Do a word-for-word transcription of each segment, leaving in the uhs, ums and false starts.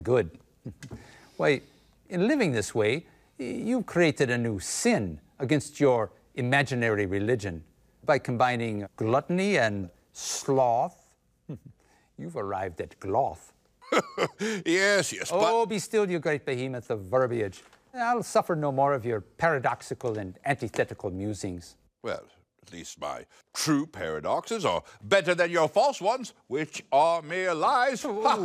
Good. Why, in living this way, you've created a new sin against your imaginary religion. By combining gluttony and sloth, you've arrived at gloth. Yes, yes, but... Oh, be still, you great behemoth of verbiage. I'll suffer no more of your paradoxical and antithetical musings. Well, at least my true paradoxes are better than your false ones, which are mere lies.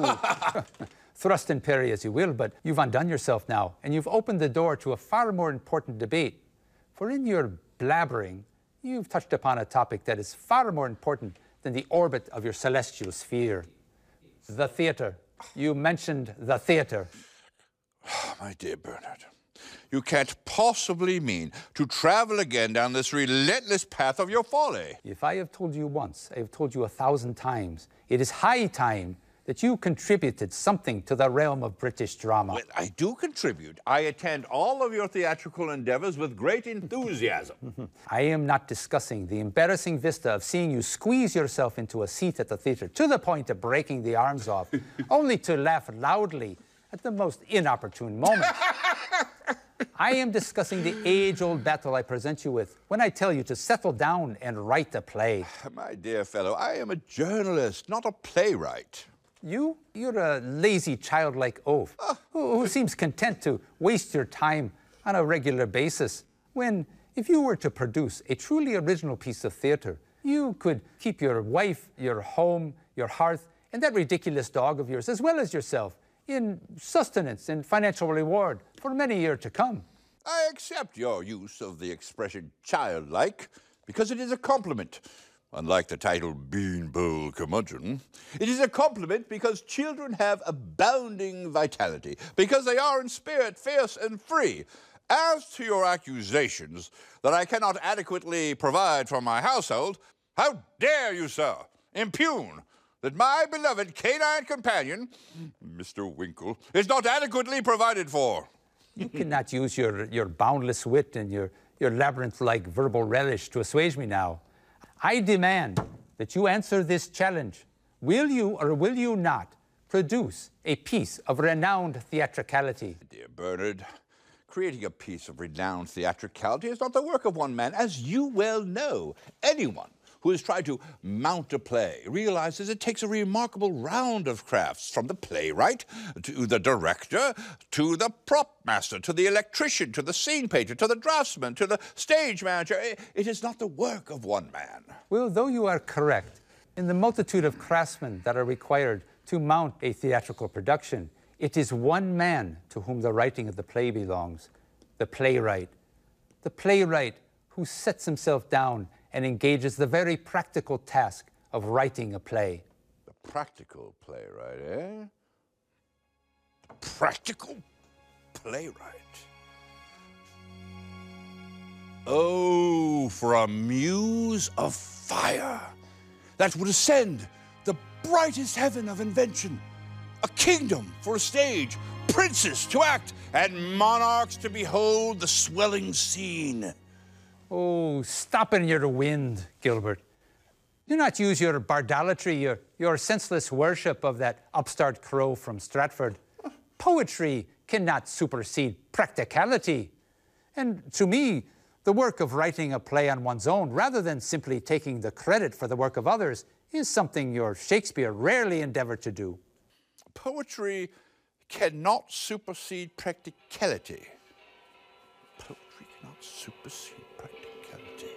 Thrust and parry as you will, but you've undone yourself now, and you've opened the door to a far more important debate. For in your blabbering, you've touched upon a topic that is far more important than the orbit of your celestial sphere. The theatre. You mentioned the theatre. My dear Bernard, you can't possibly mean to travel again down this relentless path of your folly. If I have told you once, I have told you a thousand times. It is high time that you contributed something to the realm of British drama. Well, I do contribute. I attend all of your theatrical endeavors with great enthusiasm. I am not discussing the embarrassing vista of seeing you squeeze yourself into a seat at the theatre to the point of breaking the arms off, only to laugh loudly at the most inopportune moment. I am discussing the age-old battle I present you with when I tell you to settle down and write a play. My dear fellow, I am a journalist, not a playwright. You? You're a lazy, childlike oaf oh. who, who seems content to waste your time on a regular basis, when, if you were to produce a truly original piece of theatre, you could keep your wife, your home, your hearth, and that ridiculous dog of yours, as well as yourself, in sustenance and financial reward for many years to come. I accept your use of the expression childlike because it is a compliment. Unlike the title Bean Bowl Curmudgeon, it is a compliment because children have abounding vitality, because they are in spirit fierce and free. As to your accusations that I cannot adequately provide for my household, how dare you, sir, impugn that my beloved canine companion, Mister Winkle, is not adequately provided for? You cannot use your, your boundless wit and your, your labyrinth-like verbal relish to assuage me now. I demand that you answer this challenge. Will you or will you not produce a piece of renowned theatricality? Dear Bernard, creating a piece of renowned theatricality is not the work of one man, as you well know. Anyone who has tried to mount a play realizes it takes a remarkable round of crafts, from the playwright to the director to the prop master to the electrician to the scene painter to the draftsman to the stage manager. It is not the work of one man. Well, though you are correct in the multitude of craftsmen that are required to mount a theatrical production, it is one man to whom the writing of the play belongs, the playwright. The playwright who sets himself down and engages the very practical task of writing a play. The practical playwright, eh? The practical playwright. Oh, for a muse of fire that would ascend the brightest heaven of invention, a kingdom for a stage, princes to act, and monarchs to behold the swelling scene. Oh, stop in your wind, Gilbert. Do not use your bardalatry, your, your senseless worship of that upstart crow from Stratford. Poetry cannot supersede practicality. And to me, the work of writing a play on one's own, rather than simply taking the credit for the work of others, is something your Shakespeare rarely endeavored to do. Poetry cannot supersede practicality. Poetry cannot supersede practicality.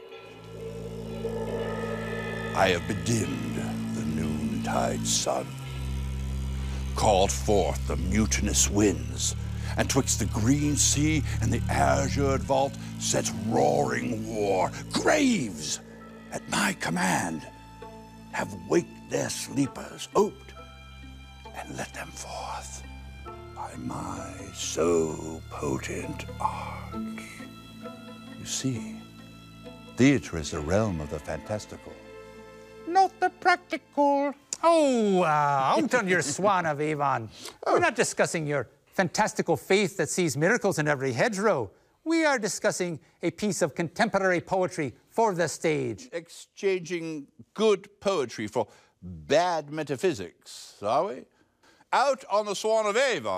I have bedimmed the noontide sun, called forth the mutinous winds, and twixt the green sea and the azured vault sets roaring war. Graves, at my command, have waked their sleepers, oped, and let them forth by my so potent art. You see, theatre is the realm of the fantastical, not the practical. Oh, uh, out on your swan of Avon. Oh. We're not discussing your fantastical faith that sees miracles in every hedgerow. We are discussing a piece of contemporary poetry for the stage. Exchanging good poetry for bad metaphysics, are we? out on the Swan of Avon.